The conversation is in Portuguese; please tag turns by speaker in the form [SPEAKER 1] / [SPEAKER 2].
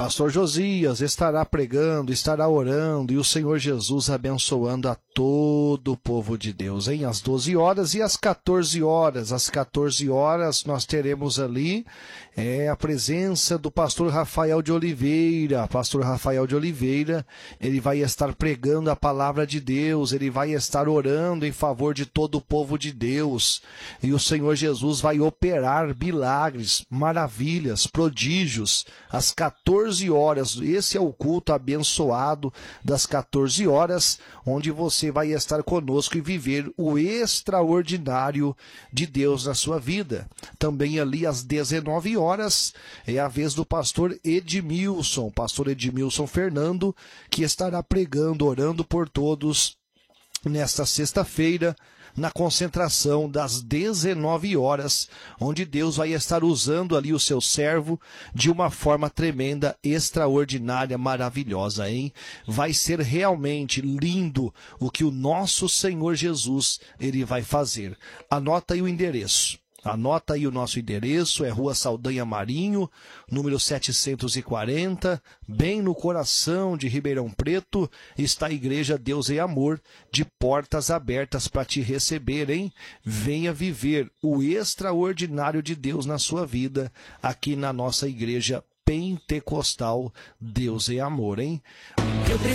[SPEAKER 1] Pastor Josias estará pregando, estará orando e o Senhor Jesus abençoando a todo o povo de Deus, hein? Às 12 horas e às 14 horas. Às 14 horas nós teremos ali a presença do pastor Rafael de Oliveira. Pastor Rafael de Oliveira, ele vai estar pregando a palavra de Deus, ele vai estar orando em favor de todo o povo de Deus. E o Senhor Jesus vai operar milagres, maravilhas, prodígios, às 14 horas. Esse é o culto abençoado das 14 horas, onde você vai estar conosco e viver o extraordinário de Deus na sua vida. Também ali às 19 horas é a vez do pastor Edmilson Fernando, que estará pregando, orando por todos nesta sexta-feira, na concentração das 19 horas, onde Deus vai estar usando ali o seu servo de uma forma tremenda, extraordinária, maravilhosa, hein? Vai ser realmente lindo o que o nosso Senhor Jesus, ele vai fazer. Anota aí o endereço. Anota aí o nosso endereço, é Rua Saldanha Marinho, número 740, bem no coração de Ribeirão Preto, está a Igreja Deus e Amor, de portas abertas para te receber, hein? Venha viver o extraordinário de Deus na sua vida, aqui na nossa Igreja Pentecostal Deus e Amor, hein?